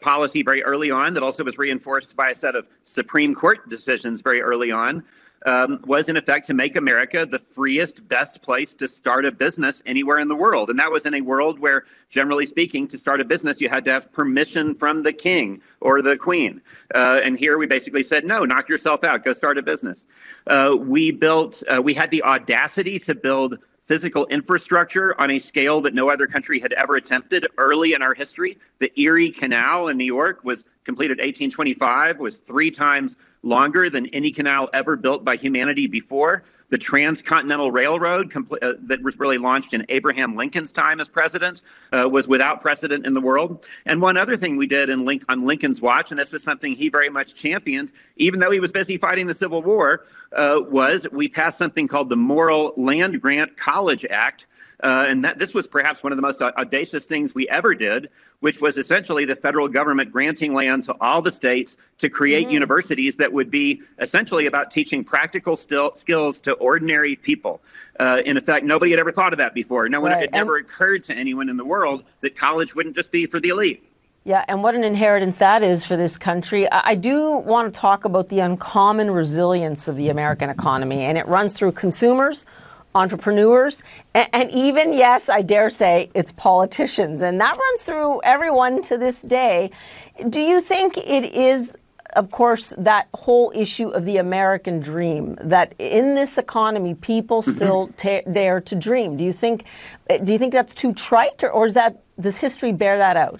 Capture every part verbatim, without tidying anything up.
policy very early on that also was reinforced by a set of Supreme Court decisions very early on, um, was in effect to make America the freest, best place to start a business anywhere in the world. And that was in a world where, generally speaking, to start a business, you had to have permission from the king or the queen. Uh, and here we basically said, no, knock yourself out, go start a business. Uh, we built, uh, we had the audacity to build physical infrastructure on a scale that no other country had ever attempted early in our history. The Erie Canal in New York was completed eighteen twenty-five, was three times longer than any canal ever built by humanity before. The Transcontinental Railroad, compl- uh, that was really launched in Abraham Lincoln's time as president, uh, was without precedent in the world. And one other thing we did in Link- on Lincoln's watch, and this was something he very much championed, even though he was busy fighting the Civil War, uh, was we passed something called the Morrill Land Grant College Act. Uh, and that this was perhaps one of the most audacious things we ever did, which was essentially the federal government granting land to all the states to create mm-hmm. universities that would be essentially about teaching practical still, skills to ordinary people. Uh, in effect, nobody had ever thought of that before. No one, right. it and- never occurred to anyone in the world that college wouldn't just be for the elite. Yeah, and what an inheritance that is for this country. I do want to talk about the uncommon resilience of the American economy, and it runs through consumers, entrepreneurs, and, and even, yes, I dare say, it's politicians. And that runs through everyone to this day. Do you think it is, of course, that whole issue of the American dream, that in this economy, people still ta- dare to dream? Do you think do you think that's too trite, or, or is that, does history bear that out?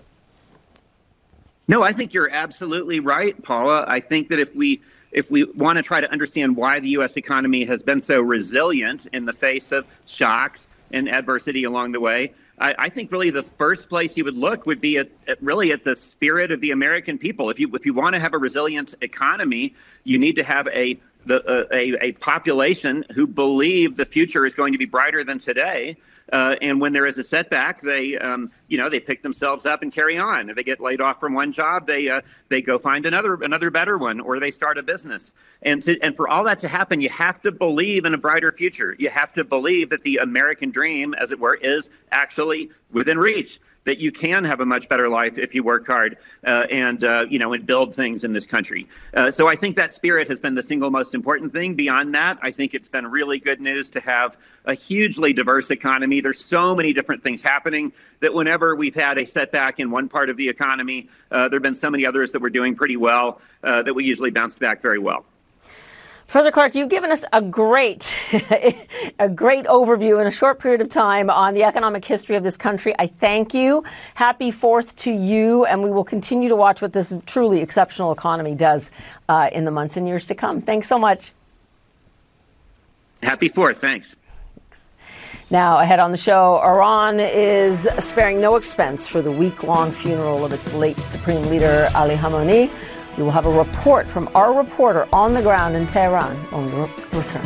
No, I think you're absolutely right, Paula. I think that if we If we want to try to understand why the U S economy has been so resilient in the face of shocks and adversity along the way, I, I think really the first place you would look would be at, at really at the spirit of the American people. If you if you want to have a resilient economy, you need to have a the uh, a, a population who believe the future is going to be brighter than today. Uh, and when there is a setback, they, um, you know, they pick themselves up and carry on. If they get laid off from one job, they uh, they go find another another better one, or they start a business. And to, and for all that to happen, you have to believe in a brighter future. You have to believe that the American dream, as it were, is actually within reach. That you can have a much better life if you work hard uh, and, uh, you know, and build things in this country. Uh, so I think that spirit has been the single most important thing. Beyond that, I think it's been really good news to have a hugely diverse economy. There's so many different things happening that whenever we've had a setback in one part of the economy, uh, there have been so many others that were doing pretty well uh, that we usually bounced back very well. Professor Clark, you've given us a great, a great overview in a short period of time on the economic history of this country. I thank you. Happy Fourth to you, and we will continue to watch what this truly exceptional economy does uh, in the months and years to come. Thanks so much. Happy Fourth. Thanks. Now, ahead on the show, Iran is sparing no expense for the week-long funeral of its late Supreme Leader, Ali Khamenei. We will have a report from our reporter on the ground in Tehran when we return.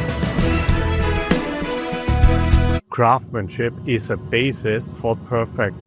Craftsmanship is a basis for perfect